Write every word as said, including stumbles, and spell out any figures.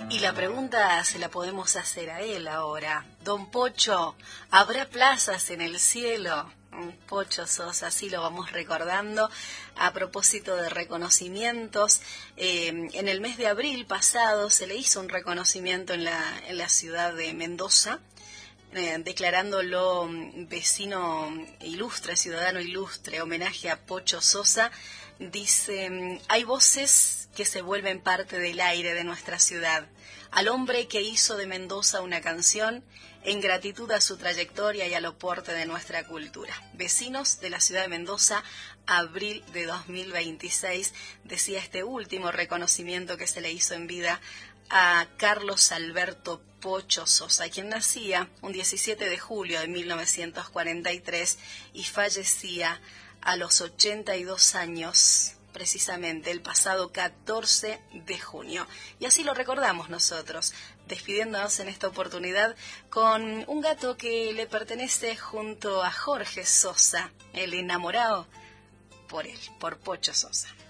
Y la pregunta se la podemos hacer a él ahora. Don Pocho, ¿habrá plazas en el cielo? Pocho Sosa, así lo vamos recordando. A propósito de reconocimientos, eh, en el mes de abril pasado se le hizo un reconocimiento en la, en la ciudad de Mendoza, eh, declarándolo vecino ilustre, ciudadano ilustre, homenaje a Pocho Sosa. Dice, hay voces que se vuelven parte del aire de nuestra ciudad. Al hombre que hizo de Mendoza una canción en gratitud a su trayectoria y al aporte de nuestra cultura. Vecinos de la ciudad de Mendoza, abril de dos mil veintiséis, decía este último reconocimiento que se le hizo en vida a Carlos Alberto Pocho Sosa, quien nacía un diecisiete de julio de mil novecientos cuarenta y tres y fallecía a los ochenta y dos años, precisamente el pasado catorce de junio. Y así lo recordamos nosotros, despidiéndonos en esta oportunidad con un gato que le pertenece junto a Jorge Sosa, el enamorado por él, por Pocho Sosa.